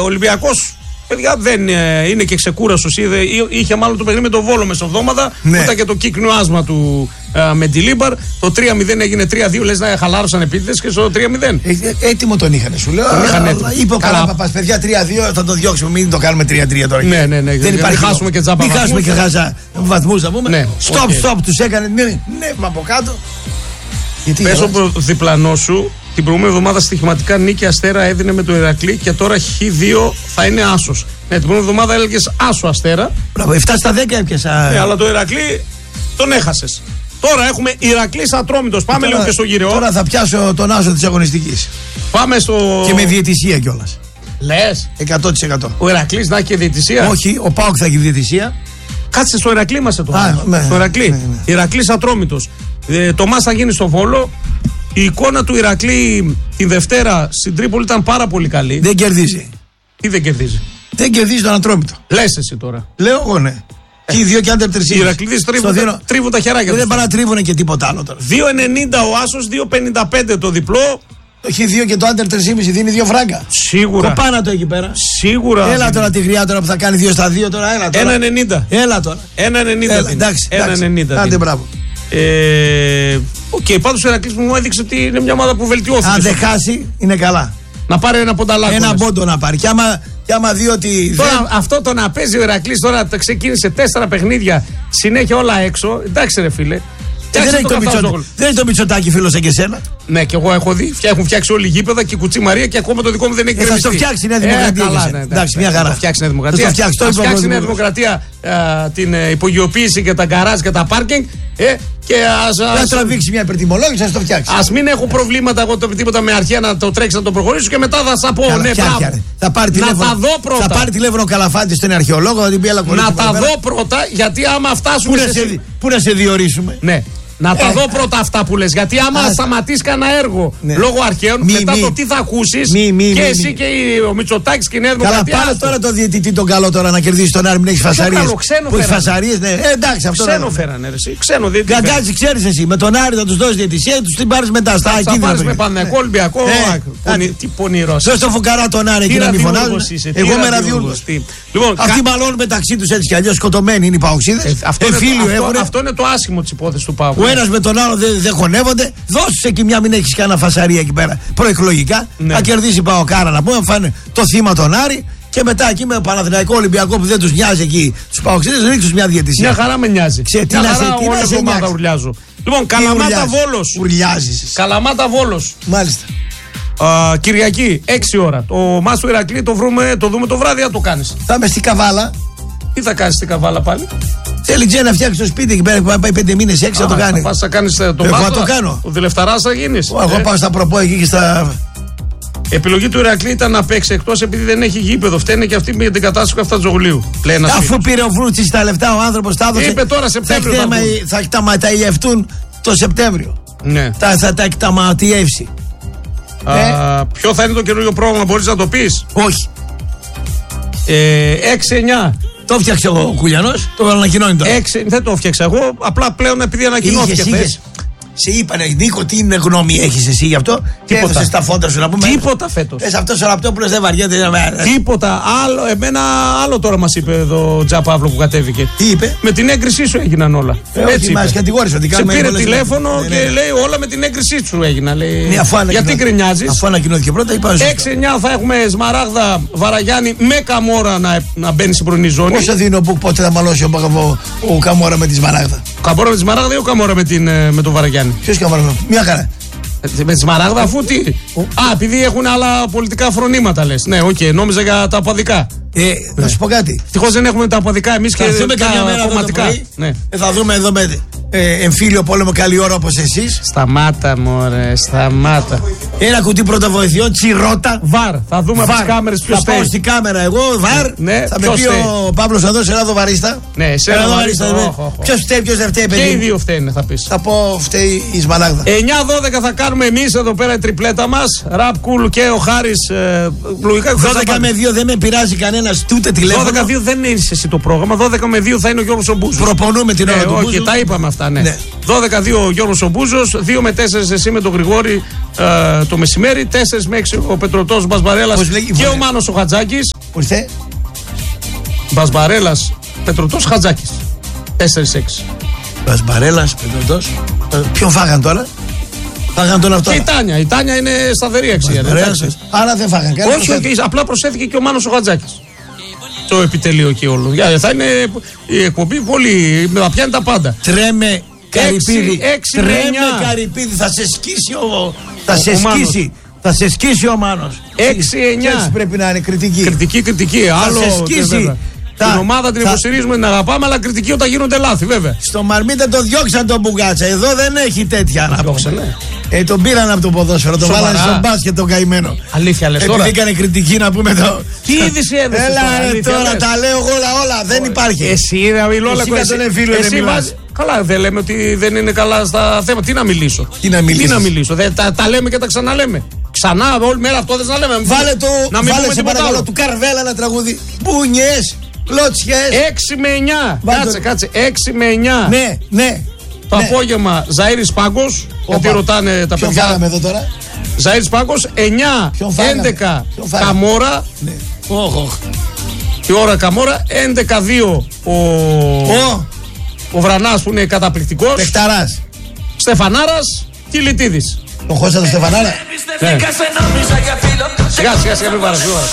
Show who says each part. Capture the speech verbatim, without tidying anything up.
Speaker 1: Ολυμπιακός, παιδιά, δεν ε, είναι και ξεκούραστος. Είχε μάλλον το παιχνίδι με τον Βόλο μεσοβδόμαδα. Ναι. Ούτε και το κύκνιο άσμα του ε, με τη Λίμπαρ. Το τρία μηδέν έγινε τρία δύο. Λες να χαλάρωσαν επίτηδες και στο τρία μηδέν.
Speaker 2: Ε, έτοιμο τον είχαν, σου λέω.
Speaker 1: Τον είχαν έτοιμο.
Speaker 2: Είπε ο Καράπαπας, παιδιά, τρία δύο θα το διώξουμε. Μην το κάνουμε τρία τρία τώρα.
Speaker 1: Ναι, ναι, ναι.
Speaker 2: Δεν υπάρχει.
Speaker 1: Μην χάσουμε και τζάμπα.
Speaker 2: Μην χάσουμε και χάσα βαθμούς να πούμε.
Speaker 1: Ναι.
Speaker 2: Stop, okay. stop, τους έκανε νεύμα από κάτω.
Speaker 1: Πες ο διπλανό σου. Την προηγούμενη εβδομάδα στοιχηματικά νίκη Αστέρα έδινε με το Ηρακλή και τώρα χ δύο θα είναι άσος. Ναι, την προηγούμενη εβδομάδα έλεγες άσο Αστέρα.
Speaker 2: Μπράβο, επτά στα δέκα έπιασα.
Speaker 1: Ναι, αλλά το Ηρακλή τον έχασες. Τώρα έχουμε Ηρακλής Ατρόμητος. Πάμε λίγο και στο γύρο.
Speaker 2: Τώρα θα πιάσω τον άσο της αγωνιστικής.
Speaker 1: Πάμε στο.
Speaker 2: Και με διαιτησία κιόλας.
Speaker 1: Λες.
Speaker 2: εκατό τοις εκατό.
Speaker 1: Ο Ηρακλής να έχει και διαιτησία.
Speaker 2: Όχι, ο ΠΑΟΚ θα έχει διαιτησία.
Speaker 1: Κάτσε στο Ηρακλή είμαστε τώρα.
Speaker 2: Α, ναι,
Speaker 1: στο Ηρακλή.
Speaker 2: ναι, ναι.
Speaker 1: Ηρακλής Ατρόμητος. Ε, το μάτς θα γίνει στο Βόλο. Η εικόνα του Ηρακλή την Δευτέρα στην Τρίπολη ήταν πάρα πολύ καλή.
Speaker 2: Δεν κερδίζει.
Speaker 1: Τι δεν κερδίζει?
Speaker 2: Δεν κερδίζει τον Ατρόμητο.
Speaker 1: Λες εσύ τώρα.
Speaker 2: Λέω εγώ ναι. Ε. Και οι δύο και άντερ τρία.
Speaker 1: Οι Ηρακλήδες τρίβουν, δίνω... τρίβουν τα χεράκια τους.
Speaker 2: Δεν παρατρίβουν και τίποτα άλλο τώρα.
Speaker 1: δύο ενενήντα ο άσος, δύο πενήντα πέντε το διπλό.
Speaker 2: Το χ δύο και το άντερ τρία κόμμα πέντε δίνει δύο φράγκα.
Speaker 1: Σίγουρα.
Speaker 2: Κοπάνα το εκεί πέρα.
Speaker 1: Σίγουρα.
Speaker 2: Έλα τώρα τη γριά τώρα που θα κάνει δύο στα δύο τώρα. Έλα τώρα.
Speaker 1: ένα ενενήντα.
Speaker 2: Έλα τώρα.
Speaker 1: ένα ενενήντα.
Speaker 2: Εντάξει.
Speaker 1: ένα ενενήντα.
Speaker 2: Άντε μπράβο.
Speaker 1: Ε, Οκ, okay, πάντως ο Ηρακλής μου έδειξε ότι είναι μια ομάδα που βελτιώθηκε.
Speaker 2: Αν δεν χάσει, είναι καλά.
Speaker 1: Να πάρει ένα πονταλάκι.
Speaker 2: Ένα πόντο να πάρει. Και άμα, και άμα δει ότι.
Speaker 1: Τώρα,
Speaker 2: δεν...
Speaker 1: αυτό το να παίζει ο Ηρακλής τώρα το ξεκίνησε τέσσερα παιχνίδια, συνέχεια όλα έξω. Εντάξει, ρε φίλε.
Speaker 2: Ε, δεν, έχει το μητσο... δεν έχει το Μητσοτάκη φίλο σαν και εσένα.
Speaker 1: Ναι, και εγώ έχω δει. Έχουν φτιάξει όλοι γήπεδα και η Κουτσή Μαρία και ακόμα το δικό μου δεν έχει
Speaker 2: γκρεμιστεί. Ε, θα το φτιάξει η Νέα Δημοκρατία. Ε, καλά, ναι,
Speaker 1: εντάξει, μια χαρά. Θα φτιάξει η Νέα Δημοκρατία. Θα φτιάξει η Νέα Δημοκρατία την υπογειοποίηση και τα γκαράζ και τα πάρκινγκ. Ε, και ας,
Speaker 2: ας, ας τραβήξει μια υπερτιμολόγηση, ας το φτιάξει.
Speaker 1: Ας μην έχω προβλήματα εγώ το τίποτα με αρχαία να το τρέξει να το προχωρήσω και μετά θα σα πω.
Speaker 2: Καλά,
Speaker 1: ναι,
Speaker 2: μπράβο. Θα πάρει τηλέφωνο,
Speaker 1: να τα δω πρώτα.
Speaker 2: Θα πάρει τηλέφωνο ο Καλαφάτης στον αρχαιολόγο, θα την πει έλα κολλή.
Speaker 1: Να τα δω πρώτα, γιατί άμα φτάσουμε.
Speaker 2: Πού να, σε, πού να σε διορίσουμε.
Speaker 1: Ναι. Να τα ε, δω πρώτα αυτά που λες. Γιατί άμα α, σταματήσει κανένα έργο ναι. λόγω αρχαίων, μη, μετά μη, το τι θα ακούσεις και μη, εσύ μη. και ο Μητσοτάκης και η Νέα Δημοκρατία.
Speaker 2: Καλά, πάρε τώρα το διαιτητή τον καλό τώρα να κερδίσει τον Άρη, μην έχει φασαρίες.
Speaker 1: Που έχει
Speaker 2: φασαρίες, ναι. Ε, εντάξει, αυτό.
Speaker 1: Ξένο φέρανε, ρε. Ξένο διαιτητή.
Speaker 2: Γκαγκάτση, ξέρεις εσύ. Με τον Άρη θα του δώσει διαιτησία, του την πάρει μετά στα
Speaker 1: εκεί. Θα πάρει με Παναθηναϊκό, Ολυμπιακό. Τι πονηρό.
Speaker 2: Δώσε το φουκαρά τον Άρη εκεί να μην φωνάζουν. Εγώ είμαι ραδιούλος. Αυτοί μαλώνουν μεταξύ του έτσι κι αλλιώ σκοτωμένοι είναι οι παοξίδες.
Speaker 1: Αυτό είναι το άσχημο τη υπόθεση του Παοξίδη.
Speaker 2: Ο ένα με τον άλλο δεν χωνεύονται. Δώσε εκεί μια, μην έχει κανένα φασαρία εκεί πέρα προεκλογικά. Ναι. Θα κερδίσει Παοκάρα να πούμε, φάνε το θύμα τον Άρη. Και μετά εκεί με Παναθηναϊκό Ολυμπιακό που δεν του νοιάζει εκεί του Παοξίδες, ρίξου μια διαιτησία.
Speaker 1: Μια χαρά με νοιάζει.
Speaker 2: Ξέ, τι να σε
Speaker 1: όλη την ομάδα ουρλιάζω. Λοιπόν, Καλαμάτα Βόλος.
Speaker 2: Ουρλιάζεις.
Speaker 1: Καλαμάτα Βόλος.
Speaker 2: Μάλιστα.
Speaker 1: Uh, Κυριακή, έξι ώρα. Το μάτς του Ηρακλή το, βρούμε, το δούμε το βράδυ, αν το κάνεις.
Speaker 2: Θα είμαι στη Καβάλα.
Speaker 1: Τι θα κάνεις στη Καβάλα πάλι?
Speaker 2: Θέλει ξένα να φτιάξει το σπίτι εκεί πέρα που πάει πέντε μήνες έξι να το κάνει.
Speaker 1: Θα πας να κάνεις το
Speaker 2: μάτς. Εγώ το κάνω.
Speaker 1: Ο Δηλευταράς θα γίνεις.
Speaker 2: Εγώ ε. πάω στα προπό εκεί και στα.
Speaker 1: Επιλογή του Ηρακλή ήταν να παίξει εκτός επειδή δεν έχει γήπεδο. Φταίνε και αυτή με την κατάσταση του Καφτατζογλίου.
Speaker 2: Αφού πήρε ο Βρούτσης τα λεφτά, ο άνθρωπος τα έδωσε.
Speaker 1: Είπε τώρα Σεπτέμβριο.
Speaker 2: Θα εκταματιευτούν το Σεπτέμβριο.
Speaker 1: Ναι.
Speaker 2: Θα, θα τα εκταματιεύσει.
Speaker 1: Α, ε. Ποιο θα είναι το καινούργιο πρόγραμμα, μπορείς να το πεις?
Speaker 2: Όχι.
Speaker 1: Ε, έξι εννιά.
Speaker 2: Το φτιάξε εγώ ο Κουλιανός, το ανακοινώνει τώρα.
Speaker 1: έξι, δεν το φτιάξα εγώ, απλά πλέον επειδή ανακοινώθηκε χθες.
Speaker 2: Σε είπανε, Νίκο, τι είναι γνώμη έχεις εσύ γι' αυτό?
Speaker 1: Τίποτα.
Speaker 2: Και στα φόντα σου να πούμε.
Speaker 1: Τίποτα φέτος.
Speaker 2: Ε, αυτός ο Ραπτόπουλος δεν βαριέται.
Speaker 1: Τίποτα. Άλλο, εμένα άλλο τώρα μας είπε εδώ ο Τζα Παύλο που κατέβηκε.
Speaker 2: Τι είπε?
Speaker 1: Με την έγκρισή σου έγιναν όλα.
Speaker 2: Ε, έτσι μας κατηγόρησε ότι κάνουμε.
Speaker 1: Σε πήρε τηλέφωνο ναι, και ναι. λέει όλα με την έγκρισή σου έγιναν. Λέει,
Speaker 2: ναι,
Speaker 1: γιατί γκρινιάζεις?
Speaker 2: Αφού ανακοινώθηκε πρώτα, είπα.
Speaker 1: έξι εννιά θα έχουμε Σμαράγδα Βαραγιάννη με Καμόρα να, να μπαίνει στην πρωινή ζώνη.
Speaker 2: Πόσο δίνω που πότε θα μαλώσει ο, ο, ο Καμόρα με τη Σμαράγδα?
Speaker 1: Καμόρα με τη Σμαράγδα ή ο Καμόρα με, την, με τον Βαραγιάννη?
Speaker 2: Ποιος Καμόρα? Μια χαρά.
Speaker 1: Με τη Σμαράγδα, αφού τι. Α, επειδή έχουν άλλα πολιτικά φρονήματα, λες. Ναι, οκ, okay, νόμιζα για τα απαδικά.
Speaker 2: Ε, ναι. Να σου πω κάτι.
Speaker 1: Ευτυχώς δεν έχουμε τα απαδικά εμείς και τα κομματικά.
Speaker 2: Ναι. Ε, θα δούμε εδώ με ε, εμφύλιο πόλεμο καλή ώρα όπως εσείς.
Speaker 1: Σταμάτα, μωρέ, σταμάτα.
Speaker 2: Ένα κουτί πρωτοβοηθειών, τσιρότα.
Speaker 1: Βαρ. Θα δούμε από τις κάμερες ποιος
Speaker 2: θα πάω στην κάμερα εγώ, βαρ.
Speaker 1: Ναι,
Speaker 2: θα με πει ο Παύλος να δώσει ένα δοβαρίστα.
Speaker 1: Ναι, σε ένα δοβαρίστα.
Speaker 2: Ποιος φταίει, ποιος δεν φταίει, παιδί.
Speaker 1: Και οι δύο φταίνε, θα πεις.
Speaker 2: Θα πω φταίει η Σμαράγδα.
Speaker 1: εννιά δώδεκα θα κάνουμε εμείς εδώ πέρα η τριπλέτα μας. Ραπ Κουλ και ο Χάρης.
Speaker 2: δώδεκα με δύο δεν με πειράζει κανένας τούτε τηλέφωνο.
Speaker 1: δώδεκα με δύο δεν είναι εσύ το πρόγραμμα. δώδεκα με δύο θα είναι ο Γιώργος ο Μπούς.
Speaker 2: Προπονούμε την ώρα του Μπούς.
Speaker 1: Και τα είπαμε αυτά. αυτά, ναι.
Speaker 2: ναι.
Speaker 1: δώδεκα δύο ο Γιώργος ο Μπούζος, δύο με τέσσερα εσύ με τον Γρηγόρη ε, το μεσημέρι, τέσσερα με έξι ο Πετρωτός Μπασμπαρέλας και ο Μάνος ο Χατζάκης.
Speaker 2: Ορίστε.
Speaker 1: Μπασμπαρέλας, Πετρωτός, Χατζάκης. τέσσερα έξι.
Speaker 2: Μπασμπαρέλας, Πετρωτός. Ποιον φάγαν τώρα? Φάγαν τον αυτό.
Speaker 1: Και η Τάνια. Η Τάνια είναι σταθερή αξία.
Speaker 2: Άρα δεν φάγαν κανένα.
Speaker 1: Όχι, όχι, απλά προσθέθηκε και ο Μάνος ο Χατζάκης. Το επιτελείο και όλο. Για, θα είναι η εκπομπή πολύ. Με θα πιάνει τα πάντα.
Speaker 2: Τρέμε Καρυπίδη.
Speaker 1: Τρέμε
Speaker 2: Καρυπίδη. Θα σε σκίσει ο. Θα σε σκίσει. Θα σε σκίσει ο Μάνος.
Speaker 1: έξι εννιά.
Speaker 2: Έτσι πρέπει να είναι κριτική.
Speaker 1: Κριτική, κριτική. Άλλο.
Speaker 2: Θα σε σκίσει.
Speaker 1: Θα, την ομάδα την θα... υποστηρίζουμε, την αγαπάμε, αλλά κριτική όταν γίνονται λάθη, βέβαια.
Speaker 2: Στο Μαρμίτα το διώξαν τον Μπουγάτσα. Εδώ δεν έχει τέτοια να πω. Ε, τον πήραν από το ποδόσφαιρο, τον βάλανε στο μπάσκετ τον καημένο.
Speaker 1: Αλήθεια λες τώρα.
Speaker 2: Επειδή έκανε κριτική να πούμε το.
Speaker 1: Τι είδηση έδωσε.
Speaker 2: Έλα τώρα, ρε, τώρα λες. Τα λέω όλα, όλα. Δεν υπάρχει.
Speaker 1: Εσύ να μιλώ, αλλά
Speaker 2: εσύ
Speaker 1: βάζει. Καλά, δεν λέμε ότι δεν είναι καλά στα θέματα. Τι να μιλήσω.
Speaker 2: Τι να μιλήσω.
Speaker 1: Τι να μιλήσω. Δεν, τα, τα λέμε και τα ξαναλέμε. Ξανά, όλη μέρα αυτό δεν να λέμε.
Speaker 2: Βάλε το.
Speaker 1: Να μην
Speaker 2: βάλε
Speaker 1: πούμε
Speaker 2: σε παρακαλώ του Καρβέλα ένα τραγούδι. Μπουνιές. Κλωτσιές.
Speaker 1: έξι με εννιά. Κάτσε, κάτσε. έξι με εννιά.
Speaker 2: Ναι, ναι.
Speaker 1: Το ναι. απόγευμα Ζαΐρης Πάγκος. Γιατί ρωτάνε τα
Speaker 2: ποιον
Speaker 1: παιδιά.
Speaker 2: Φάγαμε εδώ τώρα.
Speaker 1: Ζαΐρης Πάγκος. εννιά έντεκα Καμόρα.
Speaker 2: Ναι. Oh, oh.
Speaker 1: Η ώρα Καμόρα. έντεκα δύο ο.
Speaker 2: Oh.
Speaker 1: Ο Βρανάς που είναι καταπληκτικός.
Speaker 2: Πεχταράς.
Speaker 1: Στεφανάρας. Κιλιτίδης.
Speaker 2: Τον χώσα το Στεφανάρα.
Speaker 1: Ναι. Σιγά σιγά σιγά μην παρασύγω.